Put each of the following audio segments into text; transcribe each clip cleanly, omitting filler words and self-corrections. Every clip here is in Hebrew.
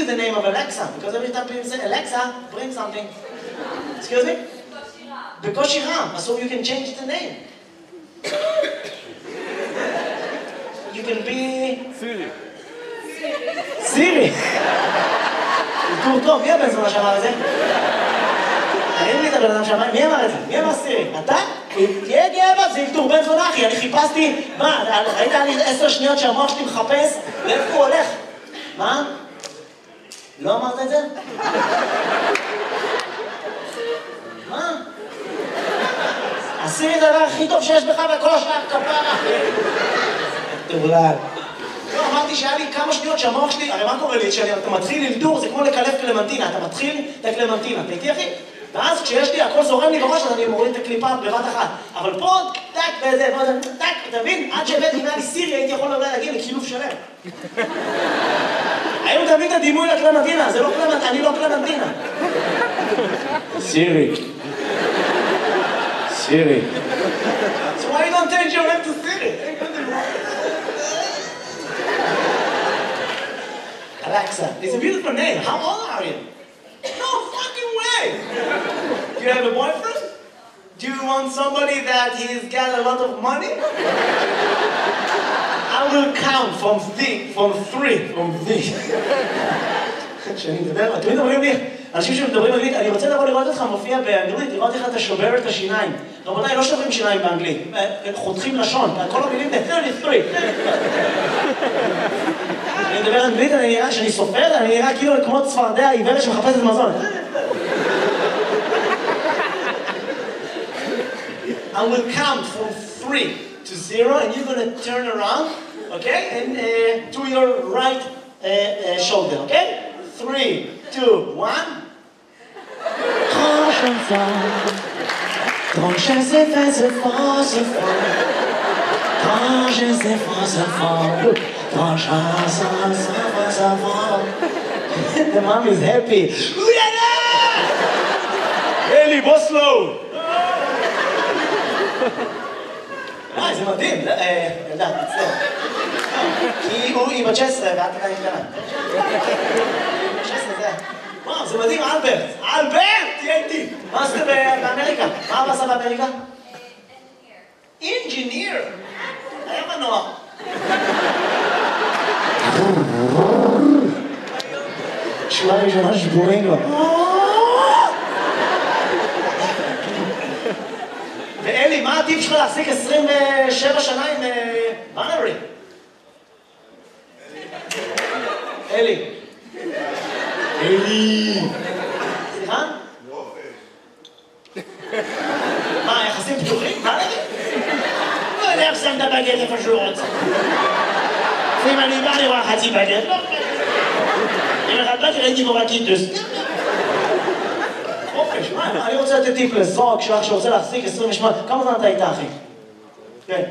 the name of Alexa, because every time people say, Alexa, bring something. Excuse me? בקושי רם, so you can change the name. You can be... סירי. אזכור טוב, מי הבן זונה שאמר את זה? אין לי את הבן אדם שאמר, מי אמר את זה? מי אמר סירי? אתה? תהיה גאה, זה אלתור בן זונה אחי, אני חיפשתי, מה, ראית לי 10 שניות שהמוח שלי מחפש, לאיפה הוא הולך? מה? לא אמרת את זה? מה? הסירי זה הדבר הכי טוב שיש בך וכל השאר כפרה. תורלל. לא, אמרתי שהיה לי כמה שניות שהמוח שלי, הרי מה קורה לי? כשאתה מתחיל אלתור, זה כמו לקלף קלמנטינה, אתה מתחיל את הקלמנטינה, אתה איתי אחי? ואז כשיש לי, הכל זורם לי בראש, אז אני מוריד את הקליפה בבת אחת. אבל פה, טק וזה, טק, אתה מבין? עד שהבאתי אם היה לי סירי, הייתי יכול אולי להגיע לכילוף שלם. היום תביא את הדימוי לקלמנטינה, זה לא קלמנטינה, אני לא קלמנטינה. סירי. סירי. So why you don't change your name to Siri? Alexa, it's a beautiful name. How old are you? No fucking way! Do you have a boyfriend? Do you want somebody that he's got a lot of money? I will count from three. כשאני מדבר, תמיד אומרים לי, אנשים שמדברים אנגלית, אני רוצה לבוא לראות אותך מופיע באנגלית, לראות איך אתה שובר את השיניים. רבותיי, לא שוברים שיניים באנגלית, חותכים לשון, כל המילים זה 33. אני מדבר אנגלית, אני נראה שאני סופר, אני נראה כאילו כמו צפרדע עיוורת שמחפשת מזון. I will count from 3 to 0 and you're going to turn around, okay? And to your right shoulder, okay? 3, 2, 1. Quand je sais faire ce fort, ce fort. Quand je sais faire ce fort. Quand je sais ce fort. The mom is happy. Eli, בוא slow. זה מדהים. ילדה, תצטער. כי היא בת 16 ואת עדיין קטנה. 16 זה. וואו, זה מדהים, אלברט. אלברט! תהיה איתי. מה עשית באמריקה? מה עשה באמריקה? אינג'יניר. היה מנוע. שורה ראשונה שבורים לו. ואלי, מה הטיפ שלך להחזיק 27 שנה עם בנרי? אלי. אלי. סליחה? מה, יחסים פתוחים? מה נגיד? לא יודע איך שם את הבגט איפה שהוא רוצה. ואם אני בא לראות חצי בגט, לא בגט. אם אחד בגט ראיתי בו רקיטוס. חופש, מה? אני רוצה לתת טיפ לזוג שלך שרוצה להחזיק 28. כמה זמן אתה איתה, אחי? כן.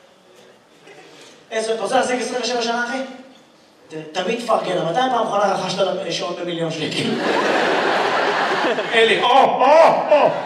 אתה רוצה להחזיק 27 שנה, אחי? תמיד תפרגן, מתי פעם אחרונה רכשת שעון ב1,000,000 שקל? אלי, או!